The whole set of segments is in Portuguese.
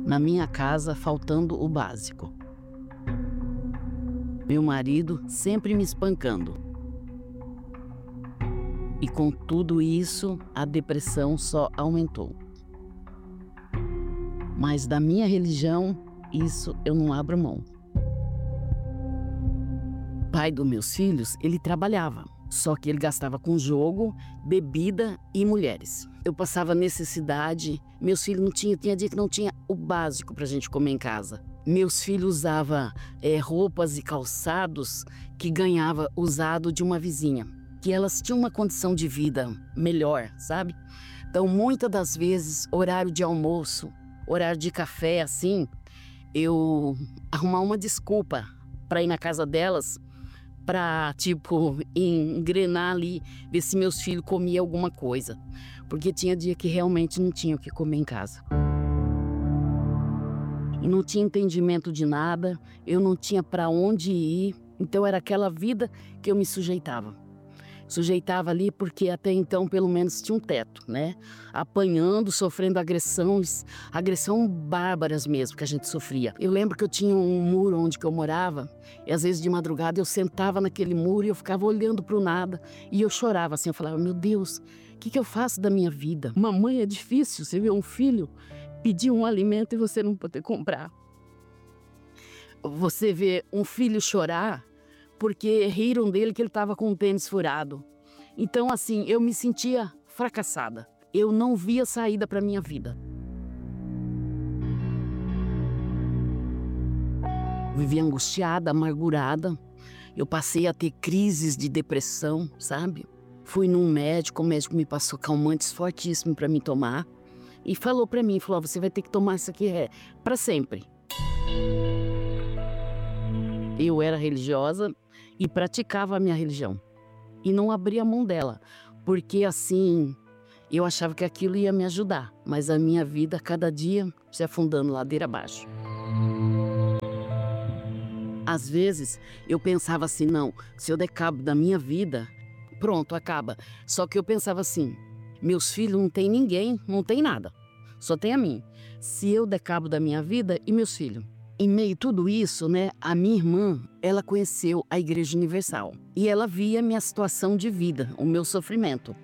Na minha casa, faltando o básico. Meu marido sempre me espancando. E com tudo isso, a depressão só aumentou. Mas da minha religião, isso eu não abro mão. O pai dos meus filhos, ele trabalhava, só que ele gastava com jogo, bebida e mulheres. Eu passava necessidade, meus filhos não tinham, tinha dia que não tinha o básico pra gente comer em casa. Meus filhos usavam roupas e calçados que ganhava usado de uma vizinha, que elas tinham uma condição de vida melhor, sabe? Então, muitas das vezes, horário de almoço, horário de café, assim, eu arrumar uma desculpa para ir na casa delas, para, tipo, engrenar ali, ver se meus filhos comiam alguma coisa. Porque tinha dia que realmente não tinha o que comer em casa. E não tinha entendimento de nada, eu não tinha para onde ir, então era aquela vida que eu me sujeitava. Sujeitava ali porque até então pelo menos tinha um teto, né? Apanhando, sofrendo agressões bárbaras mesmo que a gente sofria. Eu lembro que eu tinha um muro onde que eu morava e às vezes de madrugada eu sentava naquele muro e eu ficava olhando para o nada e eu chorava assim, eu falava, meu Deus, o que eu faço da minha vida? Mamãe, é difícil, você vê um filho pedir um alimento e você não poder comprar. Você vê um filho chorar porque riram dele que ele estava com o tênis furado. Então, assim, eu me sentia fracassada. Eu não via saída para minha vida. Vivia angustiada, amargurada. Eu passei a ter crises de depressão, sabe? Fui num médico, o médico me passou calmantes fortíssimos para me tomar. E falou para mim, falou, você vai ter que tomar isso aqui para sempre. Eu era religiosa e praticava a minha religião. E não abria a mão dela, porque assim, eu achava que aquilo ia me ajudar. Mas a minha vida, cada dia, se afundando ladeira abaixo. Às vezes, eu pensava assim, não, se eu der cabo da minha vida, pronto, acaba. Só que eu pensava assim, meus filhos não tem ninguém, não tem nada. Só tem a mim. Se eu der cabo da minha vida e meus filhos. Em meio a tudo isso, né, a minha irmã, ela conheceu a Igreja Universal. E ela via minha situação de vida, o meu sofrimento.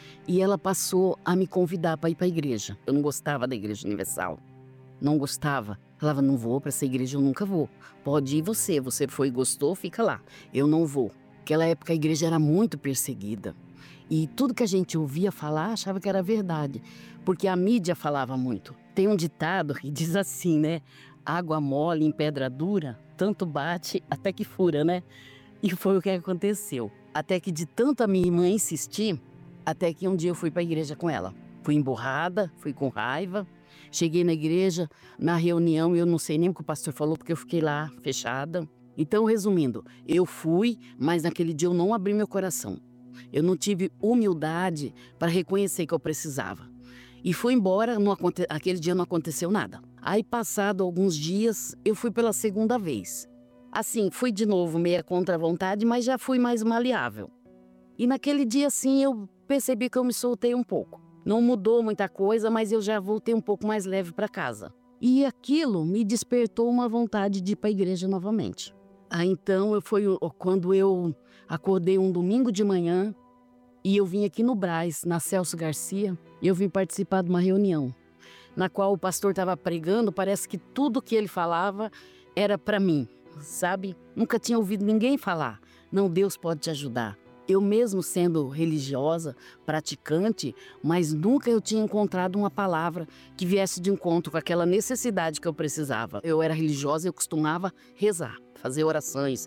E ela passou a me convidar para ir para a igreja. Eu não gostava da Igreja Universal. Não gostava. Falava, não vou para essa igreja, eu nunca vou. Pode ir você, você foi e gostou, fica lá. Eu não vou. Naquela época a igreja era muito perseguida. E tudo que a gente ouvia falar, achava que era verdade. Porque a mídia falava muito. Tem um ditado que diz assim, né? Água mole em pedra dura, tanto bate até que fura, né? E foi o que aconteceu. Até que de tanto a minha irmã insistir, até que um dia eu fui para a igreja com ela. Fui emburrada, fui com raiva. Cheguei na igreja, na reunião, eu não sei nem o que o pastor falou, porque eu fiquei lá fechada. Então, resumindo, eu fui, mas naquele dia eu não abri meu coração. Eu não tive humildade para reconhecer que eu precisava. E fui embora, aquele dia não aconteceu nada. Aí, passado alguns dias, eu fui pela segunda vez. Assim, fui de novo meia contra a vontade, mas já fui mais maleável. E naquele dia, assim, eu percebi que eu me soltei um pouco. Não mudou muita coisa, mas eu já voltei um pouco mais leve para casa. E aquilo me despertou uma vontade de ir para a igreja novamente. Aí, então, quando eu acordei um domingo de manhã, e eu vim aqui no Brás, na Celso Garcia, e eu vim participar de uma reunião, na qual o pastor estava pregando, parece que tudo que ele falava era para mim, sabe? Nunca tinha ouvido ninguém falar, não, Deus pode te ajudar. Eu mesmo sendo religiosa, praticante, mas nunca eu tinha encontrado uma palavra que viesse de encontro com aquela necessidade que eu precisava. Eu era religiosa, eu costumava rezar, fazer orações,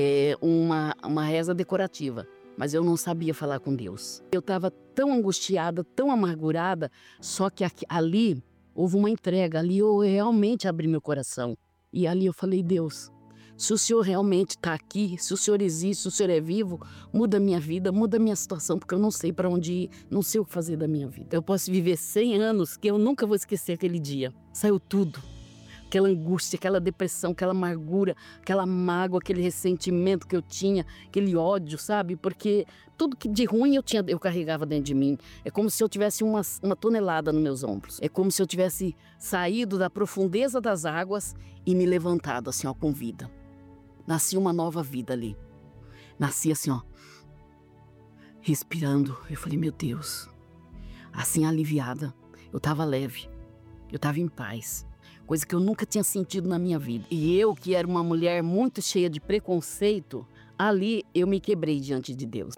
uma reza decorativa. Mas eu não sabia falar com Deus. Eu estava tão angustiada, tão amargurada, só que ali houve uma entrega, ali eu realmente abri meu coração. E ali eu falei, Deus, se o Senhor realmente está aqui, se o Senhor existe, se o Senhor é vivo, muda a minha vida, muda a minha situação, porque eu não sei para onde ir, não sei o que fazer da minha vida. Eu posso viver 100 anos, que eu nunca vou esquecer aquele dia. Saiu tudo. aquela angústia, aquela depressão, aquela amargura, aquela mágoa, aquele ressentimento que eu tinha, aquele ódio, sabe? Porque tudo que de ruim eu carregava dentro de mim. É como se eu tivesse uma tonelada nos meus ombros. É como se eu tivesse saído da profundeza das águas e me levantado assim, ó, com vida. Nasci uma nova vida ali. Nasci assim, ó, respirando. Eu falei, meu Deus, assim aliviada. Eu estava leve, eu estava em paz. Coisa que eu nunca tinha sentido na minha vida. E eu, que era uma mulher muito cheia de preconceito, ali eu me quebrei diante de Deus.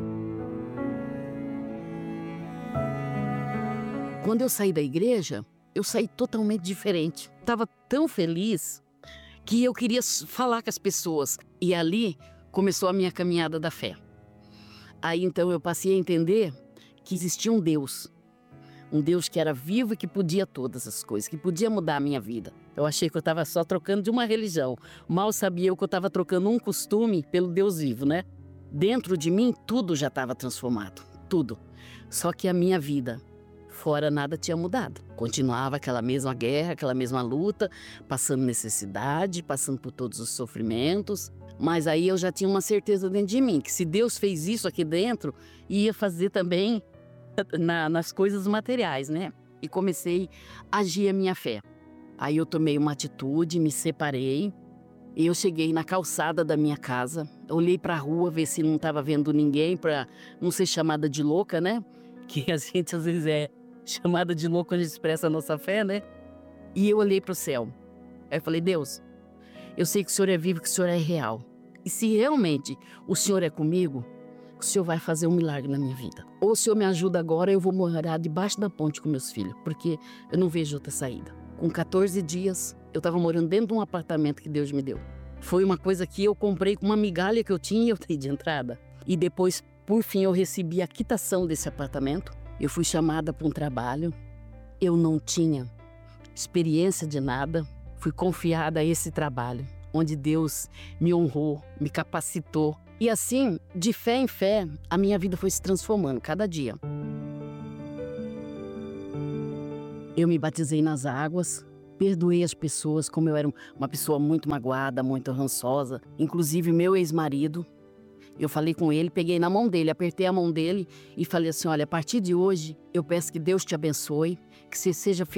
Quando eu saí da igreja, eu saí totalmente diferente. Estava tão feliz que eu queria falar com as pessoas. E ali começou a minha caminhada da fé. Aí então eu passei a entender que existia um Deus que era vivo e que podia todas as coisas, que podia mudar a minha vida. Eu achei que eu estava só trocando de uma religião. Mal sabia eu que eu estava trocando um costume pelo Deus vivo, né? Dentro de mim tudo já estava transformado, tudo. Só que a minha vida, fora nada tinha mudado. Continuava aquela mesma guerra, aquela mesma luta, passando necessidade, passando por todos os sofrimentos. Mas aí eu já tinha uma certeza dentro de mim, que se Deus fez isso aqui dentro, ia fazer também nas coisas materiais, né? E comecei a agir a minha fé. Aí eu tomei uma atitude, me separei. E eu cheguei na calçada da minha casa, olhei para a rua, ver se não estava vendo ninguém, para não ser chamada de louca, né? Que a gente às vezes é chamada de louca quando a gente expressa a nossa fé, né? E eu olhei para o céu. Aí eu falei, Deus, eu sei que o Senhor é vivo, que o Senhor é real. E se realmente o Senhor é comigo, o Senhor vai fazer um milagre na minha vida. Ou o Senhor me ajuda agora, eu vou morar debaixo da ponte com meus filhos, porque eu não vejo outra saída. Com 14 dias, eu estava morando dentro de um apartamento que Deus me deu. Foi uma coisa que eu comprei com uma migalha que eu tinha e eu dei de entrada. E depois, por fim, eu recebi a quitação desse apartamento. Eu fui chamada para um trabalho. Eu não tinha experiência de nada. Fui confiada a esse trabalho, onde Deus me honrou, me capacitou. E assim, de fé em fé, a minha vida foi se transformando cada dia. Eu me batizei nas águas, perdoei as pessoas, como eu era uma pessoa muito magoada, muito rançosa. Inclusive meu ex-marido, eu falei com ele, peguei na mão dele, apertei a mão dele e falei assim, olha, a partir de hoje, eu peço que Deus te abençoe, que você seja feliz.